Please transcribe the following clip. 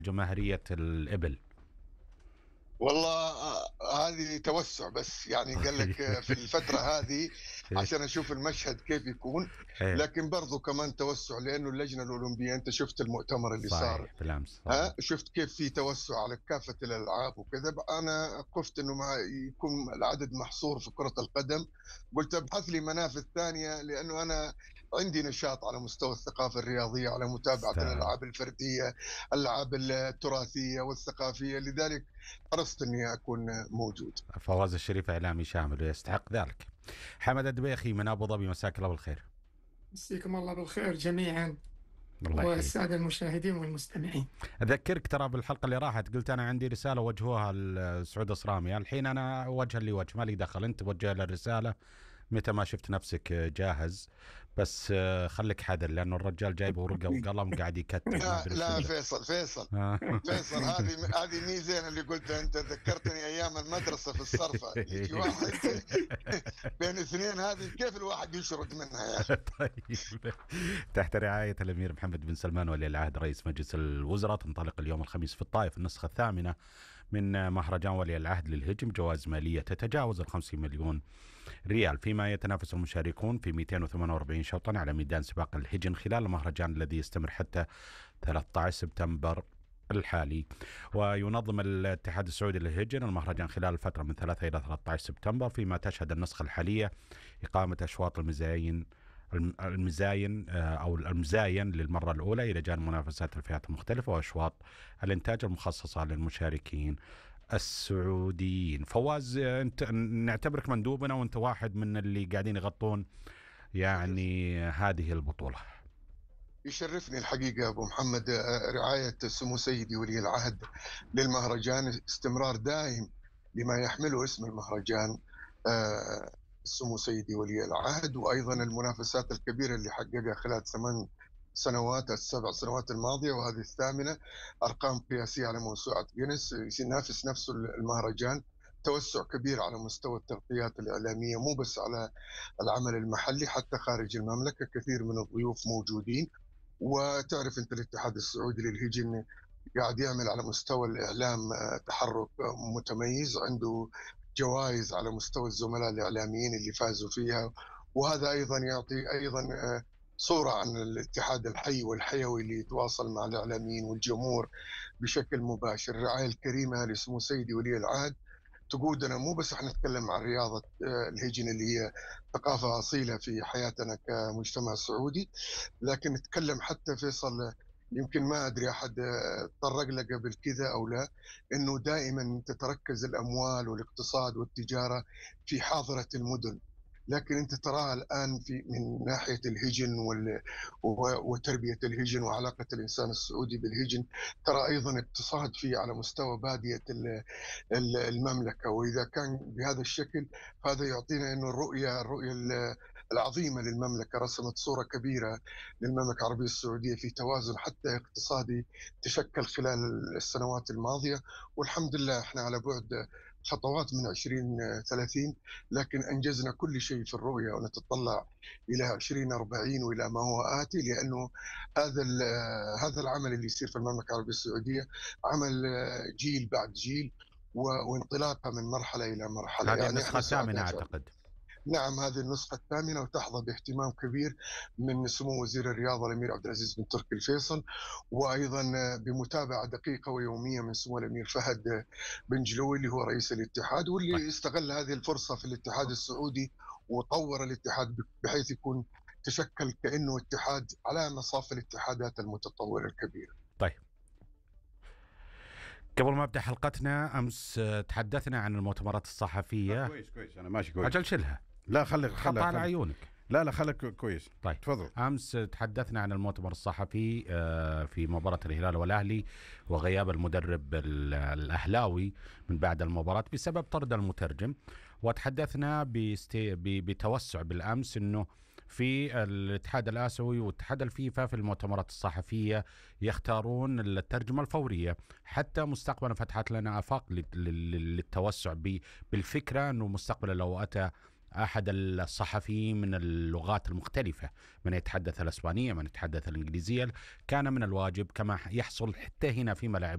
جماهيرية الإبل. والله هذه توسع بس، يعني قال لك في الفترة هذه عشان أشوف المشهد كيف يكون. إيه لكن برضو كمان توسع لأنه اللجنة الأولمبية، أنت شفت المؤتمر اللي صار، صحيح بالأمس صحيح. شفت كيف في توسع على كافة الألعاب وكذا. أنا خفت إنه ما يكون العدد محصور في كرة القدم، قلت أبحث لي منافذ ثانية، لأنه أنا عندي نشاط على مستوى الثقافة الرياضية، على متابعة استاذ الألعاب الفردية، الألعاب التراثية والثقافية، لذلك حرصت إني أكون موجود. فواز الشريف إعلامي شامل ويستحق ذلك. حمد الدبيخي من أبو ظبي، مساك الله بالخير. مسيكم الله بالخير جميعا، الله يحييك. والسادة المشاهدين والمستمعين. أذكرك ترى بالحلقة اللي راحت قلت أنا عندي رسالة وجهوها لسعود أصرامي، الحين أنا وجها لي وجه، ما لي دخل، أنت وجه له الرسالة متى ما شفت نفسك جاهز. بس خليك حذر لأنه الرجال جايبه ورقة وقلم قاعد يكتب ما لا أدري لا، شو. فيصل هذه مي زين اللي قلتها انت، ذكرتني ايام المدرسه في الصرفه، يجي واحد بين اثنين، هذه كيف الواحد يشرد منها يا اخي. طيب، تحت رعاية الأمير محمد بن سلمان ولي العهد رئيس مجلس الوزراء تنطلق اليوم الخميس في الطائف النسخة الثامنة من مهرجان ولي العهد للهجم، جوائز مالية تتجاوز 50 مليون ريال، فيما يتنافس المشاركون في 248 شوطا على ميدان سباق الهجن خلال المهرجان الذي يستمر حتى 13 سبتمبر الحالي. وينظم الاتحاد السعودي للهجن المهرجان خلال الفترة من 3 إلى 13 سبتمبر، فيما تشهد النسخة الحالية إقامة أشواط المزاين للمرة الأولى إلى جانب منافسات الفئات المختلفة وأشواط الإنتاج المخصصة للمشاركين السعوديين. فواز، انت نعتبرك مندوبنا وانت واحد من اللي قاعدين يغطون يعني هذه البطولة. يشرفني الحقيقه ابو محمد، رعايه سمو سيدي ولي العهد للمهرجان، استمرار دائم لما يحمله اسم المهرجان، سمو سيدي ولي العهد، وايضا المنافسات الكبيره اللي حققها خلال 8 سنوات، ال7 سنوات الماضيه وهذه الثامنه، ارقام قياسيه على موسوعه جينيس. ينافس نفسه المهرجان توسع كبير على مستوى التغطيات الاعلاميه، مو بس على العمل المحلي، حتى خارج المملكه كثير من الضيوف موجودين. وتعرف انت الاتحاد السعودي للهجن قاعد يعمل على مستوى الاعلام تحرك متميز، عنده جوائز على مستوى الزملاء الاعلاميين اللي فازوا فيها، وهذا ايضا يعطي ايضا صوره عن الاتحاد الحي والحيوي اللي يتواصل مع الاعلاميين والجمهور بشكل مباشر. الرعايه الكريمه لسمو سيدي ولي العهد تقودنا، مو بس احنا نتكلم عن رياضه الهجن اللي هي ثقافه اصيله في حياتنا كمجتمع سعودي، لكن نتكلم حتى فيصل، يمكن ما ادري احد تطرق له قبل كذا او لا، انه دائما تتركز الاموال والاقتصاد والتجاره في حاضره المدن، لكن انت تراها الان في من ناحيه الهجن وتربيه الهجن وعلاقه الانسان السعودي بالهجن، ترى ايضا اقتصاد في على مستوى باديه المملكه. واذا كان بهذا الشكل فهذا يعطينا انه الرؤيه العظيمه للمملكه رسمت صوره كبيره للمملكه العربيه السعوديه في توازن حتى اقتصادي تشكل خلال السنوات الماضيه. والحمد لله احنا على بعد خطوات من 2030، لكن انجزنا كل شيء في الرؤيه، ونتطلع الى 2040 والى ما هو اتي، لانه هذا العمل اللي يصير في المملكه العربيه السعوديه عمل جيل بعد جيل، وانطلاقه من مرحله الى مرحله. هذه يعني النسخة احنا الثامنة سعداء فعلا. أعتقد. نعم، هذه النسخة الثامنة، وتحظى باهتمام كبير من سمو وزير الرياضة الأمير عبد العزيز بن تركي الفيصل، وأيضا بمتابعة دقيقة ويومية من سمو الأمير فهد بن جلوي اللي هو رئيس الاتحاد، طيب. واللي استغل هذه الفرصة في الاتحاد السعودي وطور الاتحاد بحيث يكون تشكل كأنه اتحاد على مصاف الاتحادات المتطورة الكبيرة. طيب، قبل ما ابدا حلقتنا امس تحدثنا عن المؤتمرات الصحفيه. كويس انا ماشي كويس. اجل شلها. لا خليك حطها على عيونك. لا خليك كويس. طيب تفضل. امس تحدثنا عن المؤتمر الصحفي في مباراه الهلال والاهلي وغياب المدرب الاهلاوي من بعد المباراه بسبب طرد المترجم، وتحدثنا بتوسع بالامس انه في الاتحاد الآسيوي واتحاد الفيفا في المؤتمرات الصحفية يختارون الترجمة الفورية، حتى مستقبلا فتحت لنا آفاق للتوسع بالفكرة أنه مستقبلا لو أتى أحد الصحفيين من اللغات المختلفة، من يتحدث الإسبانية، من يتحدث الإنجليزية، كان من الواجب كما يحصل حتى هنا في ملاعب